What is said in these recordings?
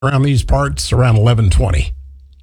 around these parts around 11:20.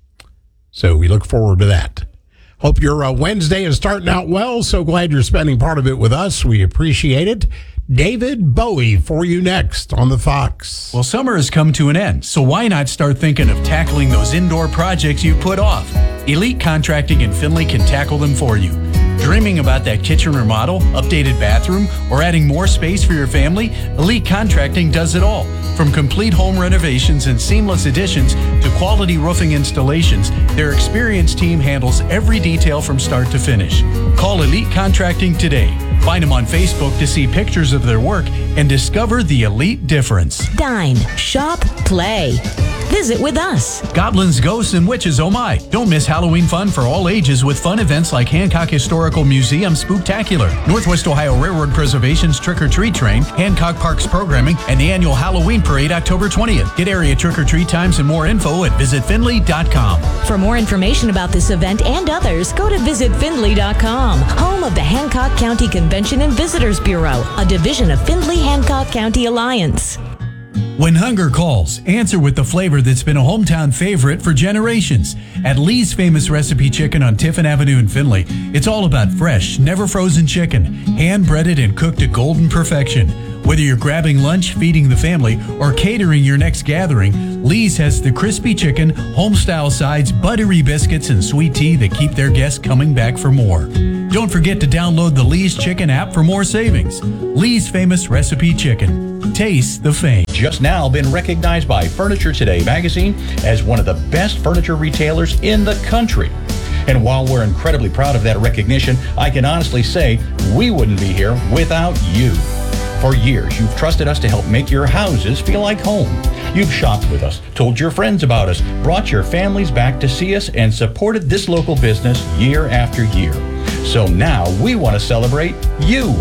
So we look forward to that. Hope your Wednesday is starting out well. So glad you're spending part of it with us. We appreciate it. David Bowie for you next on the Fox. Well, summer has come to an end, so why not start thinking of tackling those indoor projects you put off? Elite Contracting in Findlay can tackle them for you. Dreaming about that kitchen remodel, updated bathroom, or adding more space for your family? Elite Contracting does it all. From complete home renovations and seamless additions to quality roofing installations, their experienced team handles every detail from start to finish. Call Elite Contracting today. Find them on Facebook to see pictures of their work and discover the elite difference. Dine, shop, play. Visit with us. Goblins, ghosts, and witches, oh my. Don't miss Halloween fun for all ages with fun events like Hancock Historical Museum Spooktacular, Northwest Ohio Railroad Preservation's Trick or Treat Train, Hancock Parks programming, and the annual Halloween Parade October 20th. Get area trick or treat times and more info at visitfindlay.com. For more information about this event and others, go to visitfindlay.com, home of the Hancock County Convention and Visitors Bureau, a division of Findlay-Hancock County Alliance. When hunger calls, answer with the flavor that's been a hometown favorite for generations. At Lee's Famous Recipe Chicken on Tiffin Avenue in Findlay, it's all about fresh, never frozen chicken, hand-breaded and cooked to golden perfection. Whether you're grabbing lunch, feeding the family, or catering your next gathering, Lee's has the crispy chicken, home-style sides, buttery biscuits, and sweet tea that keep their guests coming back for more. Don't forget to download the Lee's Chicken app for more savings. Lee's Famous Recipe Chicken. Taste the fame. Just now been recognized by Furniture Today magazine as one of the best furniture retailers in the country. And while we're incredibly proud of that recognition, I can honestly say we wouldn't be here without you. For years, you've trusted us to help make your houses feel like home. You've shopped with us, told your friends about us, brought your families back to see us, and supported this local business year after year. So now we want to celebrate you.